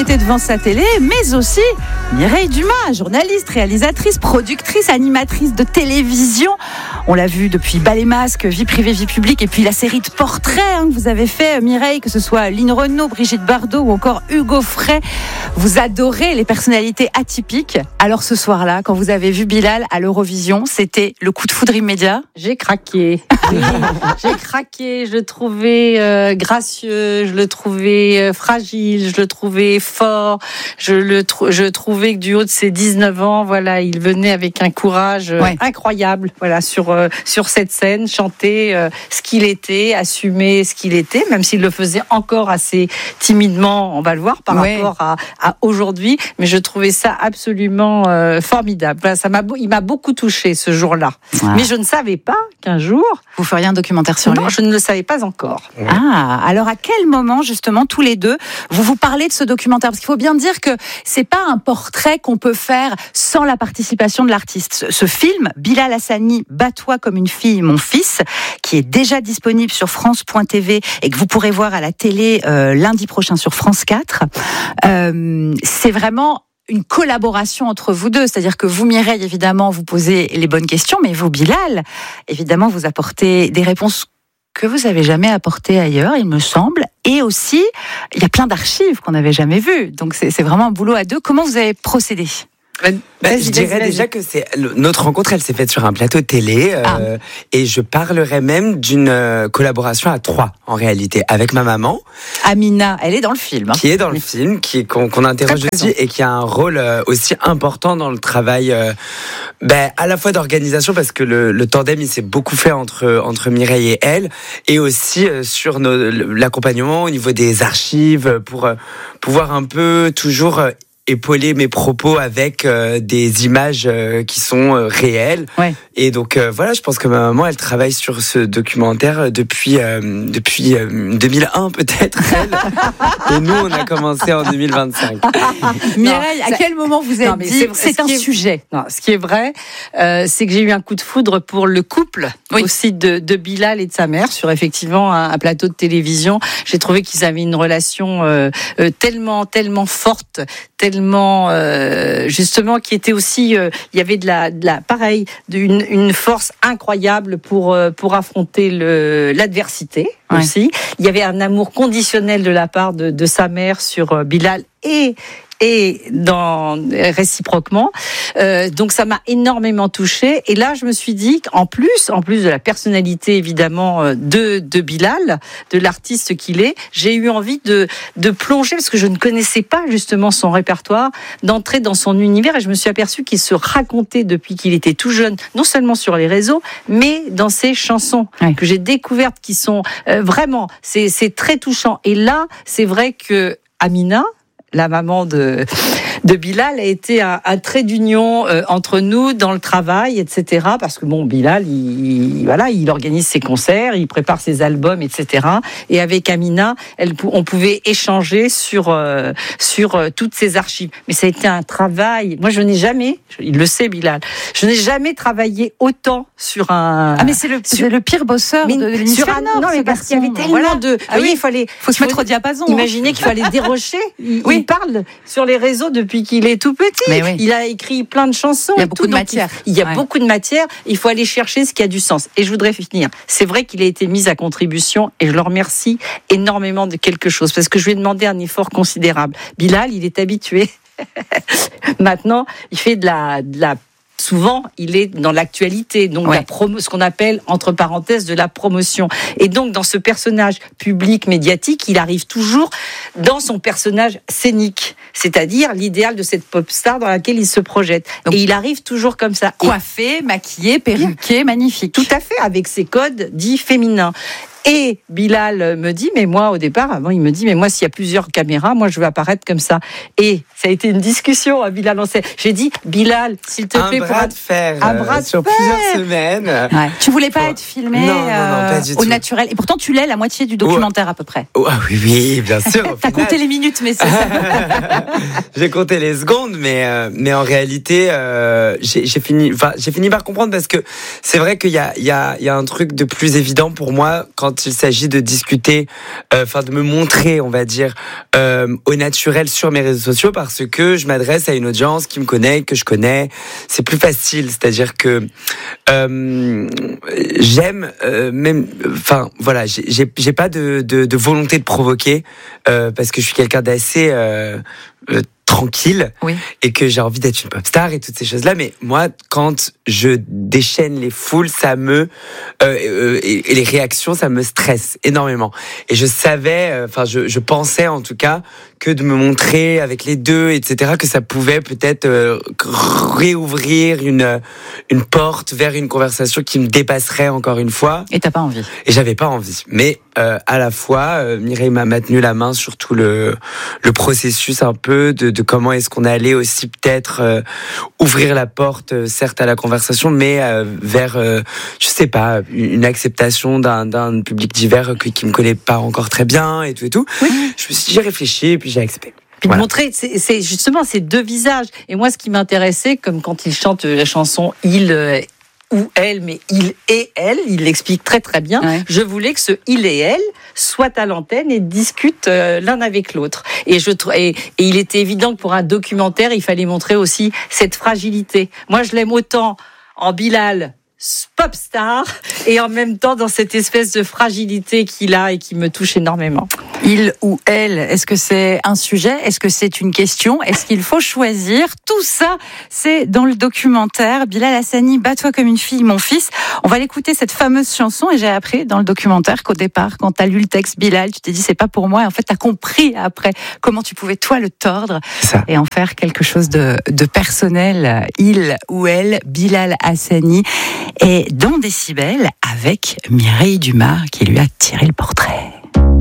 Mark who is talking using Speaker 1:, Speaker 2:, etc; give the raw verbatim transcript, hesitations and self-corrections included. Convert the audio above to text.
Speaker 1: était devant sa télé, mais aussi Mireille Dumas, journaliste, réalisatrice, productrice, animatrice de télévision. On l'a vu depuis Bas les masques, Vie privée, vie publique, et puis la série de portraits hein, que vous avez fait, Mireille, que ce soit Line Renaud, Brigitte Bardot ou encore Hugo Frey. Vous adorez les personnalités atypiques. Alors ce soir-là, quand vous avez vu Bilal à l'Eurovision, c'était le coup de foudre immédiat?
Speaker 2: J'ai craqué. Oui, j'ai craqué. Je le trouvais euh, gracieux, je le trouvais euh, fragile, je le trouvais fort. Je le tr- je trouvais que du haut de ses dix-neuf ans, voilà, il venait avec un courage euh, ouais. incroyable, voilà, sur euh, sur cette scène, chanter euh, ce qu'il était, assumer ce qu'il était, même s'il le faisait encore assez timidement, on va le voir par ouais. rapport à, à aujourd'hui. Mais je trouvais ça absolument euh, formidable. Voilà, ça m'a, il m'a beaucoup touché ce jour-là. Ouais. Mais je ne savais pas qu'un jour
Speaker 1: vous feriez un documentaire sur lui.
Speaker 2: Non, je ne le savais pas encore.
Speaker 1: Ouais. Ah, alors à quel moment justement tous les deux vous vous parlez de ce documentaire? Parce qu'il faut bien dire que c'est pas un portrait qu'on peut faire sans la participation de l'artiste. Ce, ce film, Bilal Hassani, Bats-toi comme une fille, mon fils, qui est déjà disponible sur France point T V et que vous pourrez voir à la télé euh, lundi prochain sur France quatre. Euh, c'est vraiment une collaboration entre vous deux, c'est-à-dire que vous, Mireille, évidemment, vous posez les bonnes questions, mais vous, Bilal, évidemment, vous apportez des réponses que vous n'avez jamais apportées ailleurs, il me semble. Et aussi, il y a plein d'archives qu'on n'avait jamais vues. Donc, c'est, c'est vraiment un boulot à deux. Comment vous avez procédé ?
Speaker 3: Ben, ben, je dirais déjà que c'est notre rencontre, elle s'est faite sur un plateau de télé euh, ah. et je parlerais même d'une euh, collaboration à trois en réalité avec ma maman.
Speaker 1: Amina, elle est dans le film. Hein.
Speaker 3: Qui est dans le film, qui qu'on, qu'on interroge aussi et qui a un rôle euh, aussi important dans le travail, euh, ben à la fois d'organisation parce que le, le tandem il s'est beaucoup fait entre entre Mireille et elle et aussi euh, sur nos, l'accompagnement au niveau des archives pour euh, pouvoir un peu toujours euh, épauler mes propos avec euh, des images euh, qui sont euh, réelles. Ouais. Et donc euh, voilà, je pense que ma maman, elle travaille sur ce documentaire depuis euh, depuis euh, deux mille un peut-être. Elle. Et nous, on a commencé en deux mille vingt-cinq.
Speaker 1: Mireille, à quel moment vous êtes non, dit c'est, c'est un est, sujet
Speaker 2: non, ce qui est vrai, euh, c'est que j'ai eu un coup de foudre pour le couple oui. aussi de, de Bilal et de sa mère sur effectivement un, un plateau de télévision. J'ai trouvé qu'ils avaient une relation euh, euh, tellement tellement forte, tellement euh, justement qui était aussi euh, il y avait de la de la pareil d'une une force incroyable pour euh, pour affronter le l'adversité ouais. aussi. Il y avait un amour conditionnel de la part de de sa mère sur euh, Bilal et et dans, réciproquement. Euh, donc ça m'a énormément touchée. Et là, je me suis dit qu'en plus, en plus de la personnalité évidemment de, de Bilal, de l'artiste qu'il est, j'ai eu envie de, de plonger, parce que je ne connaissais pas justement son répertoire, d'entrer dans son univers. Et je me suis aperçue qu'il se racontait depuis qu'il était tout jeune, non seulement sur les réseaux, mais dans ses chansons ouais. que j'ai découvertes, qui sont euh, vraiment, c'est, c'est très touchant. Et là, c'est vrai que Amina, la maman de, de Bilal, a été un, un trait d'union euh, entre nous dans le travail, et cetera. Parce que bon, Bilal, il, il, voilà, il organise ses concerts, il prépare ses albums, et cetera. Et avec Amina, elle, on pouvait échanger sur, euh, sur euh, toutes ces archives. Mais ça a été un travail. Moi, je n'ai jamais, il le sait, Bilal, je n'ai jamais travaillé autant sur un...
Speaker 1: Ah, mais c'est le, sur, c'est le pire bosseur de l'hémisphère nord.
Speaker 2: Non, mais parce qu'il y avait tellement voilà. de...
Speaker 1: Ah oui, il fallait... faut se mettre au diapason.
Speaker 2: Imaginez
Speaker 1: hein.
Speaker 2: qu'il fallait dérocher. Il, oui. il parle sur les réseaux depuis qu'il est tout petit. Oui. Il a écrit plein de chansons.
Speaker 1: Il y a
Speaker 2: et
Speaker 1: beaucoup
Speaker 2: tout,
Speaker 1: de matière.
Speaker 2: Il, il y a ouais. beaucoup de matière. Il faut aller chercher ce qui a du sens. Et je voudrais finir. C'est vrai qu'il a été mis à contribution et je le remercie énormément de quelque chose parce que je lui ai demandé un effort considérable. Bilal, il est habitué. Maintenant, il fait de la, de la souvent, il est dans l'actualité, donc ouais. la promo, ce qu'on appelle, entre parenthèses, de la promotion. Et donc, dans ce personnage public, médiatique, il arrive toujours dans son personnage scénique, c'est-à-dire l'idéal de cette pop star dans laquelle il se projette. Donc, et il arrive toujours comme ça.
Speaker 1: Coiffé, et... maquillé, perruqué, magnifique.
Speaker 2: Tout à fait, avec ses codes dits féminins. Et Bilal me dit, mais moi, au départ, avant, il me dit, mais moi, s'il y a plusieurs caméras, moi, je veux apparaître comme ça. Et ça a été une discussion à Bilal. J'ai dit, Bilal, s'il te
Speaker 3: un
Speaker 2: plaît,
Speaker 3: bras
Speaker 2: pour
Speaker 3: de fer,
Speaker 2: un bras de
Speaker 3: sur
Speaker 2: fer.
Speaker 3: plusieurs semaines.
Speaker 1: Ouais. Tu voulais pas pour... être filmé
Speaker 3: non, non, non, pas du
Speaker 1: euh,
Speaker 3: tout.
Speaker 1: au naturel. Et pourtant, tu l'es la moitié du documentaire, oh. à peu près.
Speaker 3: Oh, oui, oui, bien sûr.
Speaker 1: T'as final. compté les minutes, mais c'est ça.
Speaker 3: J'ai compté les secondes, mais, euh, mais en réalité, euh, j'ai, j'ai, fini, j'ai fini par comprendre parce que c'est vrai qu'il y a, il y, a, il y a un truc de plus évident pour moi quand quand il s'agit de discuter, enfin euh, de me montrer, on va dire, euh, au naturel sur mes réseaux sociaux, parce que je m'adresse à une audience qui me connaît, que je connais. C'est plus facile, c'est-à-dire que euh, j'aime euh, même, enfin voilà, j'ai, j'ai, j'ai pas de, de, de volonté de provoquer euh, parce que je suis quelqu'un d'assez euh, euh, tranquille
Speaker 1: oui.
Speaker 3: et que j'ai envie d'être une pop star et toutes ces choses-là. Mais moi, quand je déchaîne les foules, ça me euh, euh, et, et les réactions, ça me stresse énormément. Et je savais, enfin, euh, je, je pensais en tout cas que de me montrer avec les deux, et cetera, que ça pouvait peut-être euh, réouvrir une une porte vers une conversation qui me dépasserait encore une fois.
Speaker 1: Et t'as pas envie.
Speaker 3: Et j'avais pas envie. Mais euh, à la fois, euh, Mireille m'a maintenu la main sur tout le le processus un peu de, de comment est-ce qu'on allait aussi peut-être euh, ouvrir la porte, euh, certes à la conversation, mais euh, vers, euh, je sais pas, une acceptation d'un, d'un public divers qui, qui me connaît pas encore très bien et tout et tout.
Speaker 1: Oui.
Speaker 3: Je me suis dit, j'ai réfléchi et puis j'ai accepté.
Speaker 2: Puis
Speaker 3: voilà.
Speaker 2: de montrer, c'est, c'est justement ces deux visages. Et moi, ce qui m'intéressait, comme quand il chante la chanson « Il euh, » ou elle, mais il et elle, il l'explique très très bien. Ouais. Je voulais que ce il et elle soient à l'antenne et discutent euh, l'un avec l'autre. Et, je, et, et il était évident que pour un documentaire, il fallait montrer aussi cette fragilité. Moi, je l'aime autant en Bilal, pop star, et en même temps dans cette espèce de fragilité qu'il a et qui me touche énormément.
Speaker 1: Il ou elle, est-ce que c'est un sujet ? Est-ce que c'est une question ? Est-ce qu'il faut choisir ? Tout ça, c'est dans le documentaire. Bilal Hassani, Bats-toi comme une fille, mon fils. On va l'écouter, cette fameuse chanson, et j'ai appris dans le documentaire qu'au départ, quand t'as lu le texte Bilal, tu t'es dit c'est pas pour moi, et en fait t'as compris après comment tu pouvais toi le tordre ça. Et en faire quelque chose de, de personnel. Il ou elle, Bilal Hassani, est dans Décibel avec Mireille Dumas qui lui a tiré le portrait.